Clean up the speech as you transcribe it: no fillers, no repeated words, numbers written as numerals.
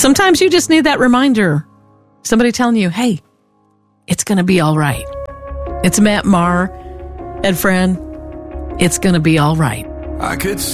Sometimes you just need that reminder. Somebody telling you, hey, it's going to be all right. It's Matt Maher, Ed Friend. It's going to be all right. I could